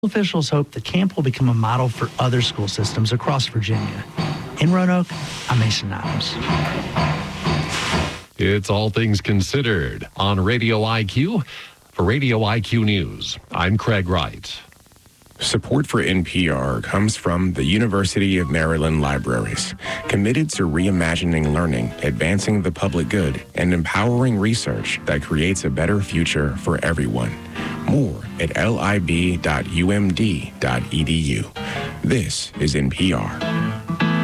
Officials hope the camp will become a model for other school systems across Virginia. In Roanoke, I'm Mason Adams. It's All Things Considered on Radio IQ. For Radio IQ News, I'm Craig Wright. Support for NPR comes from the University of Maryland Libraries, committed to reimagining learning, advancing the public good, and empowering research that creates a better future for everyone. More at lib.umd.edu. This is NPR.